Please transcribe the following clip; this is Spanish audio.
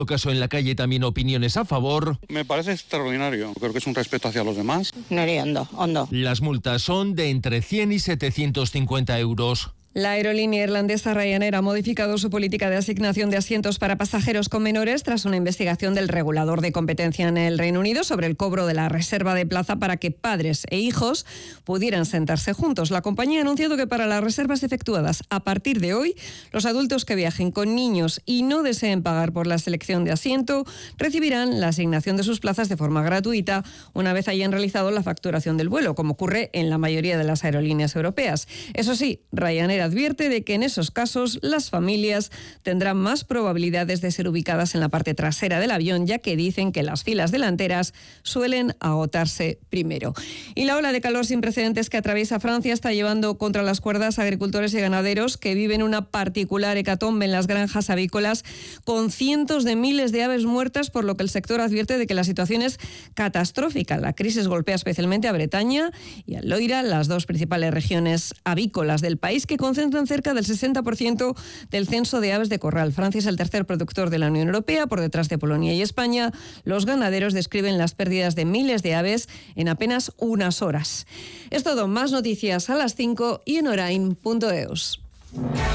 Caso en la calle también opiniones a favor. Me parece extraordinario. Creo que es un respeto hacia los demás. Hondo. Las multas son de entre 100 y 750 euros. La aerolínea irlandesa Ryanair ha modificado su política de asignación de asientos para pasajeros con menores tras una investigación del regulador de competencia en el Reino Unido sobre el cobro de la reserva de plaza para que padres e hijos pudieran sentarse juntos. La compañía ha anunciado que para las reservas efectuadas a partir de hoy, los adultos que viajen con niños y no deseen pagar por la selección de asiento recibirán la asignación de sus plazas de forma gratuita una vez hayan realizado la facturación del vuelo, como ocurre en la mayoría de las aerolíneas europeas. Eso sí, Ryanair advierte de que en esos casos las familias tendrán más probabilidades de ser ubicadas en la parte trasera del avión, ya que dicen que las filas delanteras suelen agotarse primero. Y la ola de calor sin precedentes que atraviesa Francia está llevando contra las cuerdas a agricultores y ganaderos que viven una particular hecatombe en las granjas avícolas, con cientos de miles de aves muertas, por lo que el sector advierte de que la situación es catastrófica. La crisis golpea especialmente a Bretaña y a Loira, las dos principales regiones avícolas del país, que concentran cerca del 60% del censo de aves de corral. Francia es el tercer productor de la Unión Europea, por detrás de Polonia y España. Los ganaderos describen las pérdidas de miles de aves en apenas unas horas. Es todo, más noticias a las 5 y en orain.eus.